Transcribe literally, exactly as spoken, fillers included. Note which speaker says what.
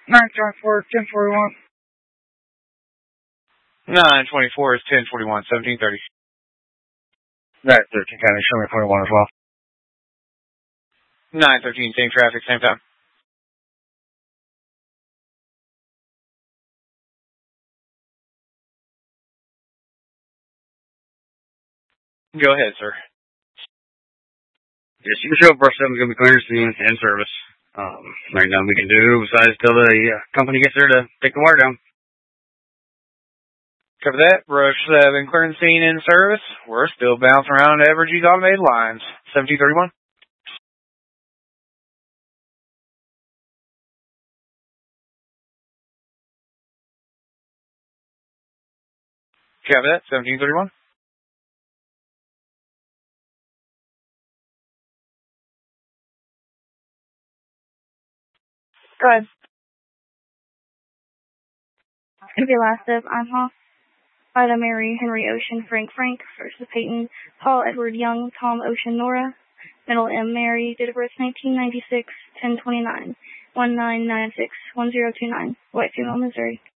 Speaker 1: nine twenty-four, ten forty-one.
Speaker 2: nine twenty-four is ten forty-one, seventeen thirty.
Speaker 1: Right, thirteen County, show me forty-one as well.
Speaker 2: nine thirteen, same traffic, same time. Go ahead, sir.
Speaker 1: Yes, you can show up, brush seven is going to be clearance and in service. Um, right now we can do besides till the uh, company gets there to take the wire down.
Speaker 2: Cover that. Brush seven, clearance scene in service. We're still bouncing around Evergy's automated lines. seventeen thirty-one. Cover that. seventeen thirty-one.
Speaker 3: Go ahead. Okay, last up, I'm Hoff. Ida Mary, Henry Ocean, Frank Frank, first of Peyton, Paul Edward Young, Tom Ocean, Nora, middle M Mary, date of birth nineteen ninety-six, ten twenty-nine, one nine nine six, one zero two nine, White Female, Missouri.